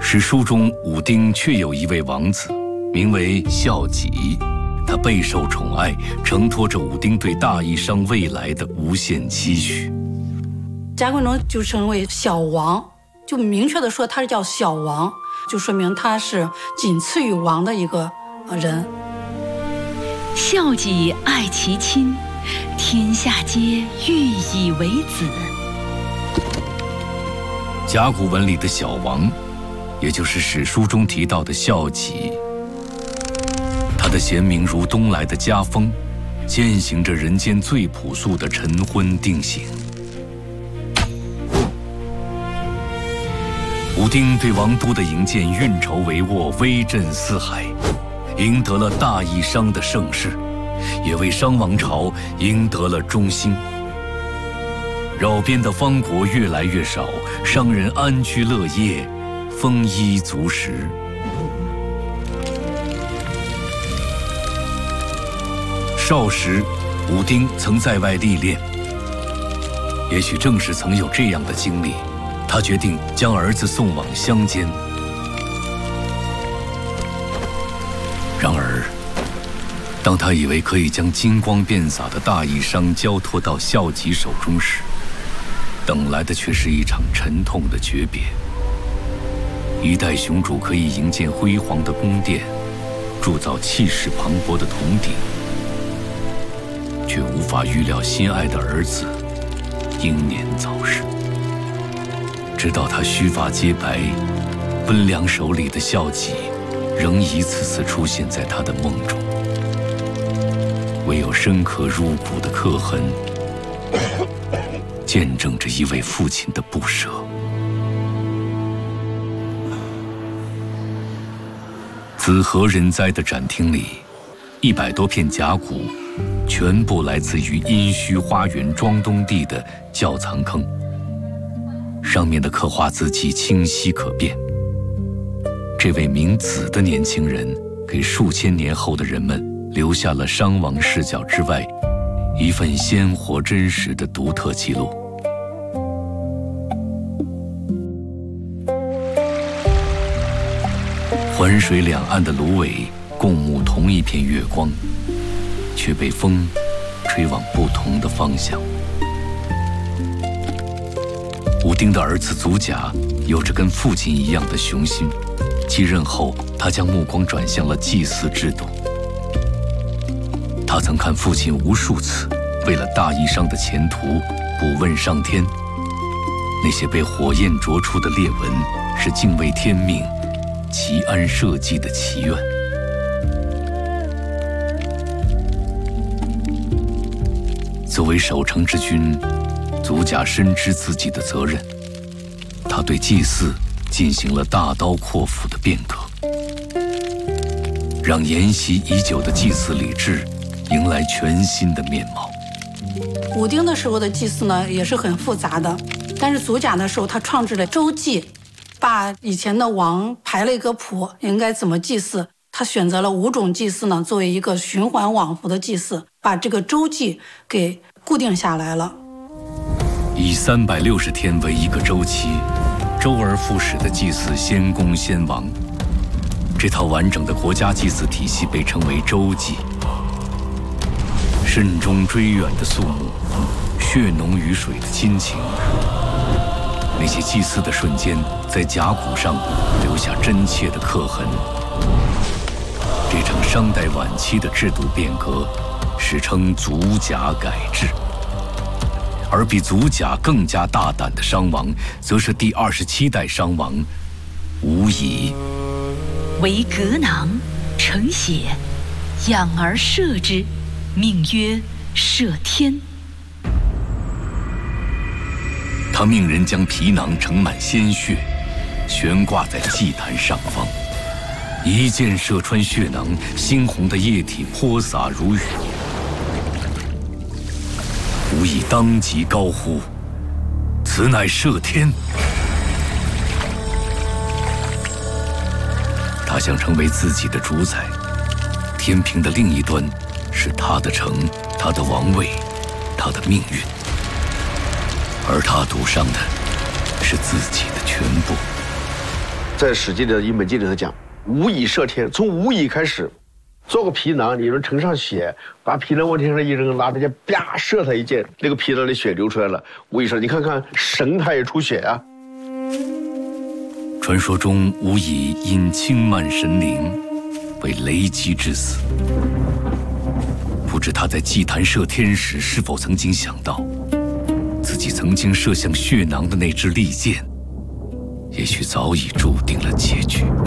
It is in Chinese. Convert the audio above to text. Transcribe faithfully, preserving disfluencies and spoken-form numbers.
史书中，武丁确有一位王子，名为孝己。他备受宠爱，承托着武丁对大义商未来的无限期许。 贾贵农就称为小王，就明确的说他是叫小王，就说明他是仅次于王的一个人。 孝己爱其亲，天下皆欲以为子。 甲骨文里的小王，也就是史书中提到的孝己。他的贤明如东来的家风，践行着人间最朴素的晨昏定省。武丁对王都的营建运筹帷幄，威震四海，赢得了大义商的盛世，也为商王朝赢得了中兴。扰边的方国越来越少，商人安居乐业，丰衣足食。少时，武丁曾在外历练，也许正是曾有这样的经历，他决定将儿子送往乡间。然而，当他以为可以将金光遍洒的大义商交托到孝己手中时，等来的却是一场沉痛的诀别。一代雄主可以营建辉煌的宫殿，铸造气势磅礴的铜鼎，却无法预料心爱的儿子英年早逝。直到他须发皆白，温良手里的孝己仍一次次出现在他的梦中，唯有深刻入骨的刻痕，见证着一位父亲的不舍。子何人哉的展厅里，一百多片甲骨，全部来自于殷墟花园庄东地的窖藏坑，上面的刻画字迹清晰可辨。这位名子的年轻人，给数千年后的人们留下了商王视角之外一份鲜活真实的独特记录。环水两岸的芦苇共沐同一片月光，却被风吹往不同的方向。武丁的儿子祖甲有着跟父亲一样的雄心，继任后，他将目光转向了祭祀制度。他曾看父亲无数次为了大义商的前途卜问上天，那些被火焰灼出的裂纹是敬畏天命、祈安社稷的祈愿。作为守城之君，祖甲深知自己的责任，他对祭祀进行了大刀阔斧的变革，让沿袭已久的祭祀礼制迎来全新的面貌。 武丁的时候的祭祀呢，也是很复杂的，但是祖甲的时候，他创制了周祭，把以前的王排了一个谱，应该怎么祭祀。他选择了五种祭祀呢，作为一个循环往复的祭祀，把这个周祭给固定下来了。 以三百六十天为一个周期，周而复始的祭祀先公先王，这套完整的国家祭祀体系被称为周祭。慎终追远的肃穆，血浓于水的亲情，那些祭祀的瞬间，在甲骨上留下真切的刻痕。这场商代晚期的制度变革，史称祖甲改制。而比祖甲更加大胆的商王，则是第二十七代商王武乙。 为革囊，成血，养而摄之，命曰摄天。 他命人将皮囊盛满鲜血，悬挂在祭坛上方，一箭射穿血囊，猩红的液体泼洒如雨。武乙当即高呼：“此乃摄天！”他想成为自己的主宰，天平的另一端是他的城、他的王位、他的命运，而他赌上的是自己的全部。 在《史记》的一本纪里头讲，无以射天，从无以开始，做个皮囊，你说盛上血，把皮囊往天上一扔，拿着箭啪射他一箭，那个皮囊里血流出来了。无以射，你看看神他也出血啊。 传说中无以因轻慢神灵，为雷击致死。不知他在祭坛射天时，是否曾经想到，自己曾经射向血囊的那支利箭，也许早已注定了结局。